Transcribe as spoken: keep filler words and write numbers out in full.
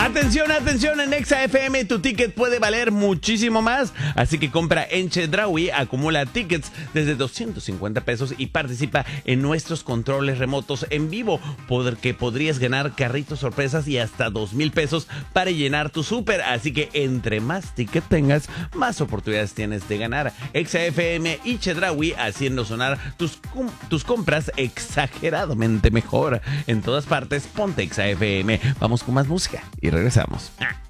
Atención, atención, en Exa F M tu ticket puede valer muchísimo más. Así que compra en Chedraui, acumula tickets desde doscientos cincuenta pesos y participa en nuestros controles remotos en vivo, porque podrías ganar carritos sorpresas y hasta dos mil pesos para llenar tu súper. Así que entre más ticket tengas, más oportunidades tienes de ganar. Exa F M y Chedraui haciendo sonar tus, tus compras exageradamente mejor. En todas partes, ponte Exa F M. Vamos con más música y regresamos.